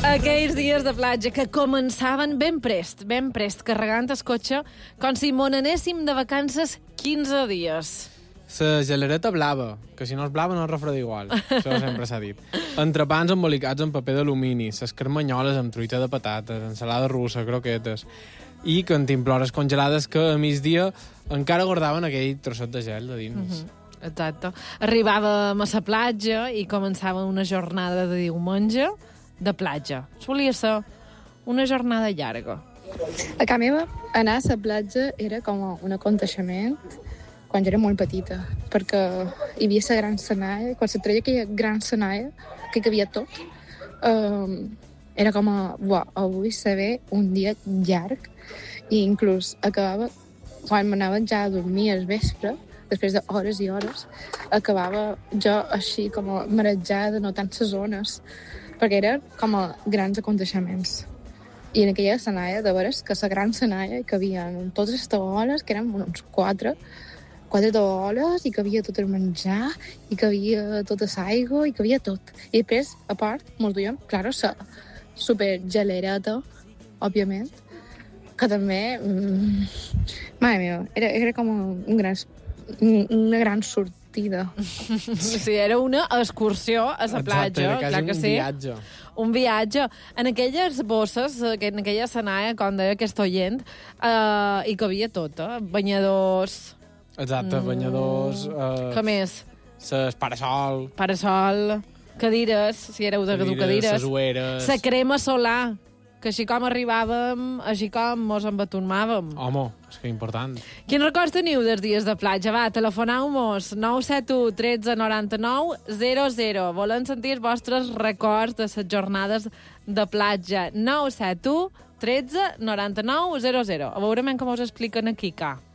Aquells dies de platja que començaven ben prest, carregant el cotxe, com si mon anéssim de vacances 15 dies. La gelareta blava, que si no és blava no es refreda igual. Això sempre s'ha dit. Entrepans embolicats en paper d'alumini, les carmanyoles amb truita de patates, ensalada russa, croquetes i cantimplores congelades que a migdia encara guardaven aquell trosset de gel de dins. Exacte. Arribàvem a la platja i començava una jornada de diumenge de platja. Solia ser una jornada llarga. A casa meva, anar a la platja era com un aconteixement quan jo era molt petita, perquè hi havia la gran senaia, quan se treia aquella gran senaia, que hi havia tot, era com avui se ve un dia llarg, i inclús acabava, quan m'anava ja a dormir al vespre, després d'hores i hores, acabava jo així com marejada, notant les zones, perquè eren com grans aconteixements. I en aquella senaia, de veres que la gran senaia, que havia totes les taboles, que eren uns quatre taboles, i que havia tot el menjar, i que havia tota l'aigua, i que havia tot. I després, a part, mos duíem, clar, la super gelereta, òbviament, que també, mare meva, era com una gran sortida. Sí, era una excursió a la platja, exacte, clar que sí. Viatge. Un viatge. En aquelles bosses, en aquella senaia, com deia aquest oient, hi cabia tot, banyadors... Exacte, banyadors... Què més? Ses parasol... Parasol, cadires, si éreu de cadires. Ses ueres... La crema solar, que així com arribàvem, així com mos embatumàvem. Home, és que important. Quins records teniu dels dies de platja? Va, telefoneu-mos 971 13 99 00. Volem sentir els vostres records de les jornades de platja. 971 13 99 00. A veure com us expliquen aquí,